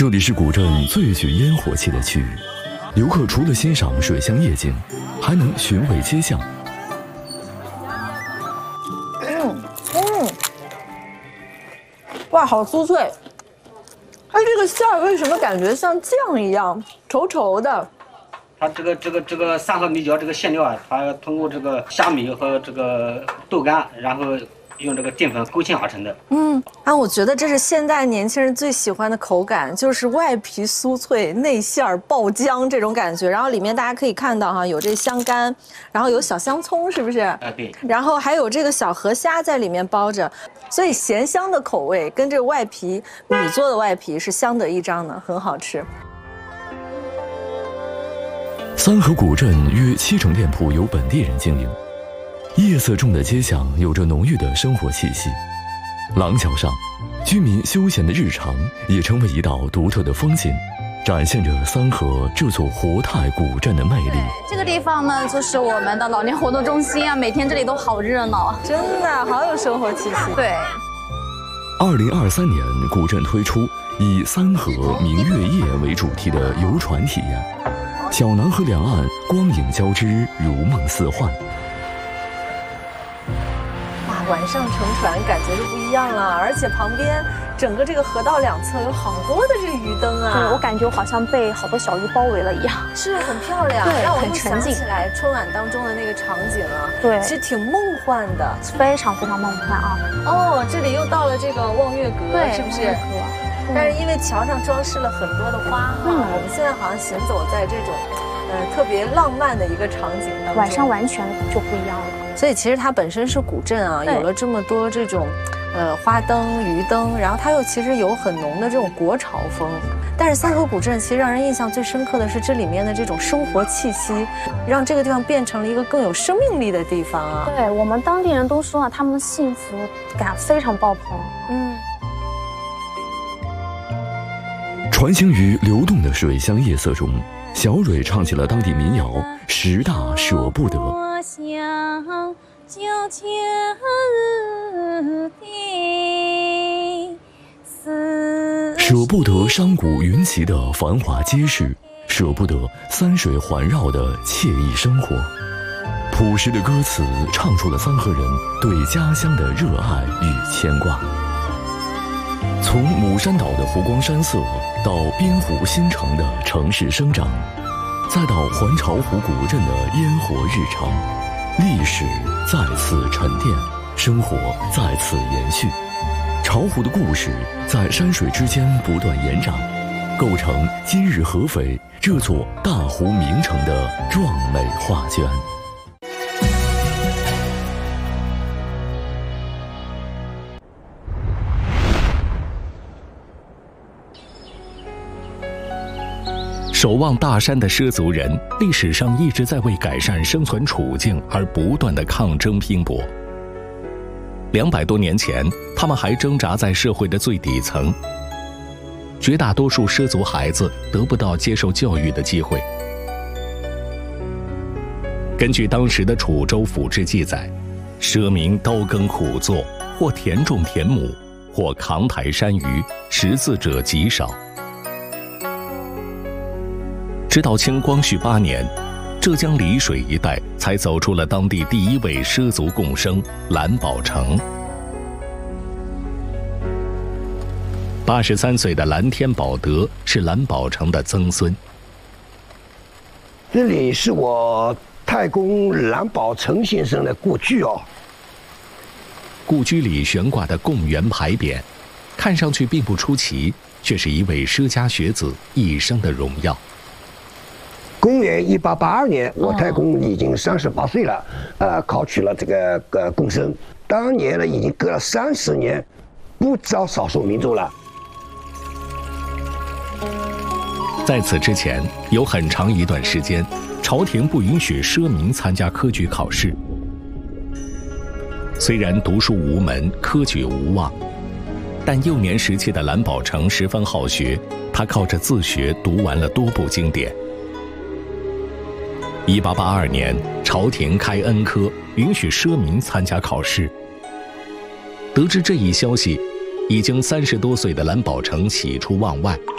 这里是古镇最具烟火气的区域，游客除了欣赏水乡夜景，还能寻味街巷。 哇，好酥脆！它这个馅儿为什么感觉像酱一样稠稠的？ 它这个三合米饺这个馅料啊，它通过这个虾米和这个豆干，然后用这个淀粉勾芡而成的。 我觉得这是现代年轻人最喜欢的口感，就是外皮酥脆，内馅儿爆浆这种感觉。然后里面大家可以看到哈，有这香干，然后有小香葱，是不是？ 对。 然后还有这个小河虾在里面包着，所以咸香的口味跟这个外皮米做的外皮是相得益彰的，很好吃。 三河古镇约70%店铺由本地人经营，夜色中的街巷有着浓郁的生活气息。廊桥上，居民休闲的日常也成为一道独特的风景，展现着三河这座活态古镇的魅力。 这个地方呢，就是我们的老年活动中心啊，每天这里都好热闹， 真的好有生活气息。 对。 2023年，古镇推出以三河明月夜为主题的游船体验，小南河两岸光影交织，如梦似幻。 晚上乘船感觉就不一样了，而且旁边整个这个河道两侧有好多的这个鱼灯啊！ 对，我感觉我好像被好多小鱼包围了一样， 是很漂亮， 对， 让我很沉静。 想起来春晚当中的那个场景啊， 对， 其实挺梦幻的， 非常非常梦幻啊！ 哦，这里又到了这个望月阁， 对， 是不是？但是因为桥上装饰了很多的花，我们现在好像行走在这种，特别浪漫的一个场景当中， 晚上完全就不一样了。 所以其实它本身是古镇啊，有了这么多这种，花灯、鱼灯，然后它又其实有很浓的这种国潮风。但是三河古镇其实让人印象最深刻的是这里面的这种生活气息，让这个地方变成了一个更有生命力的地方啊。 对，我们当地人都说啊，他们的幸福感非常爆棚。 船行于流动的水乡夜色中，小蕊唱起了当地民谣《10大舍不得》。舍不得商贾云集的繁华街市，舍不得三水环绕的惬意生活。朴实的歌词唱出了三河人对家乡的热爱与牵挂。从母山岛的湖光山色，到滨湖新城的城市生长，再到环潮湖古镇的烟火日常，历史再次沉淀，生活再次延续。潮湖的故事在山水之间不断延展，构成今日合肥这座大湖名城的壮美画卷。 守望大山的畲族人，历史上一直在为改善生存处境而不断的抗争拼搏。200多年前，他们还挣扎在社会的最底层。绝大多数畲族孩子得不到接受教育的机会。根据当时的楚州府志记载，畲民刀耕苦作，或田种田亩，或扛抬山鱼，识字者极少。直到清光绪8年，浙江丽水一带才走出了当地第一位畲族共生蓝宝成。83岁的蓝天宝德是蓝宝成的曾孙。 这里是我太公蓝宝成先生的故居哦。 故居里悬挂的贡圆牌匾，看上去并不出奇，却是一位畲家学子一生的荣耀。 公元1882年，我太公已经38岁了，考取了这个贡生。当年呢，已经隔了30年，不招少数民族了。 在此之前，有很长一段时间，朝廷不允许畲民参加科举考试。虽然读书无门，科举无望，但幼年时期的蓝宝成十分好学，他靠着自学读完了多部经典。1882年，朝廷开恩科，允许畲民参加考试。得知这一消息，已经30多岁的蓝宝成喜出望外，